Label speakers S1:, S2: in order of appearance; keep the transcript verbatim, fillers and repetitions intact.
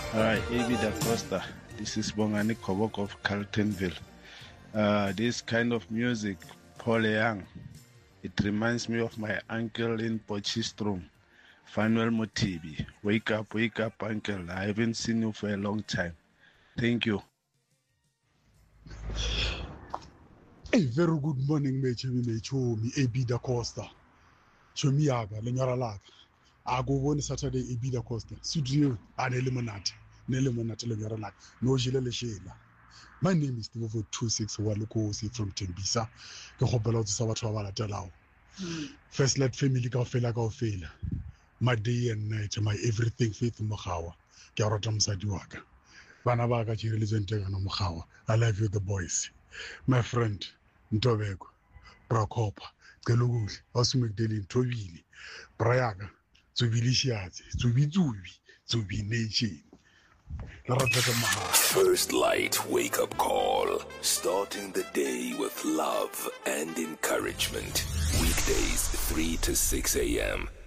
S1: Alright, A B Da Costa. This is Bongani Kobok of Carltonville. Uh, this kind of music, Paul Young, it reminds me of my uncle in Potchefstroom, Fanuel Motibi. Wake up, wake up, uncle. I haven't seen you for a long time. Thank you.
S2: A very good morning, Mechomi Mechomi, A B Da Costa. Chomiaga, Lenyaralaga. I go one Saturday, A B Da Costa. Studio, and Eliminati. Nelemonati Lenyaralaga. No Gilele Shela. My name is Tivo two six one Lukosi from Tembisa. The Hobelo Sawatawala Talao. First, let family go fail like fail. My day and night, my everything faith Mahawa. Garatam Saduaka. Banabaga Chirilisentega no Mahawa. I love you, the boys. My friend, Ntobego, Brakopa, Gelugul, Osumigdeli, Tovili, Brayaga, Zubilishiazi, Zubizubi, Zubinichi.
S3: First Light Wake Up Call. Starting the day with love and encouragement. Weekdays three to six a.m.